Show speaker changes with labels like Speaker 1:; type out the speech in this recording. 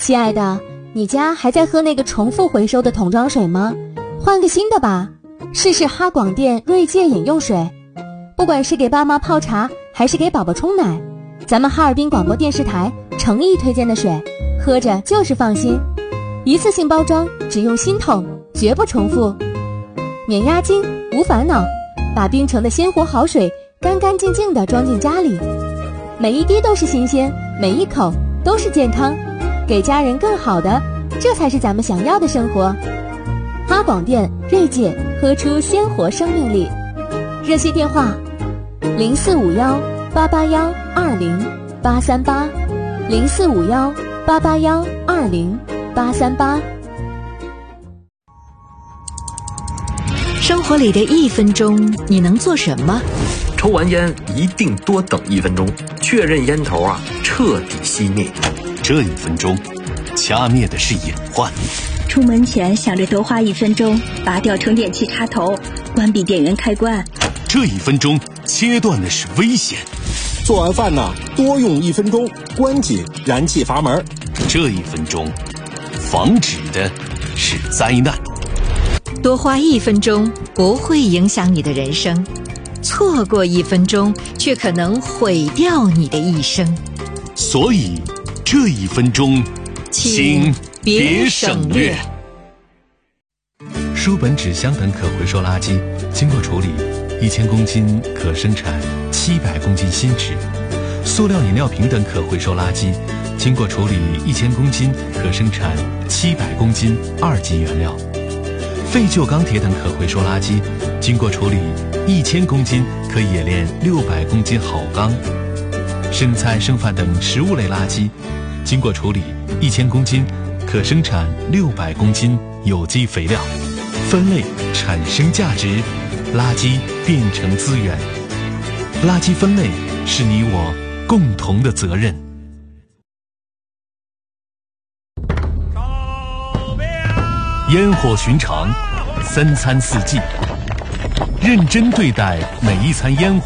Speaker 1: 亲爱的，你家还在喝那个重复回收的桶装水吗？换个新的吧，试试哈广电锐界饮用水。不管是给爸妈泡茶，还是给宝宝冲奶，咱们哈尔滨广播电视台诚意推荐的水，喝着就是放心。一次性包装，只用新桶，绝不重复，免押金，无烦恼，把冰城的鲜活好水干干净净地装进家里，每一滴都是新鲜，每一口都是健康，给家人更好的，这才是咱们想要的生活。哈广电锐界，喝出鲜活生命力。热线电话0451-881-20838，0451-881-20838。
Speaker 2: 生活里的1分钟，你能做什么？
Speaker 3: 抽完烟一定多等1分钟，确认烟头彻底熄灭。
Speaker 4: 这1分钟，掐灭的是隐患。
Speaker 5: 出门前想着多花1分钟，拔掉充电器插头，关闭电源开关。
Speaker 4: 这1分钟，切断的是危险。
Speaker 6: 做完饭多用1分钟，关紧燃气阀门。
Speaker 4: 这1分钟，防止的是灾难。
Speaker 2: 多花1分钟不会影响你的人生，错过1分钟却可能毁掉你的一生。
Speaker 4: 所以这1分钟，请别省略。书本、纸箱等可回收垃圾经过处理，1000公斤可生产700公斤新纸；塑料饮料瓶等可回收垃圾经过处理1000公斤可生产700公斤2级原料；废旧钢铁等可回收垃圾经过处理1000公斤可冶炼600公斤好钢；生菜、剩饭等食物类垃圾经过处理1000公斤可生产600公斤有机肥料。分类产生价值，垃圾变成资源。垃圾分类是你我共同的责任。烟火寻常，3餐4季，认真对待每一餐烟火。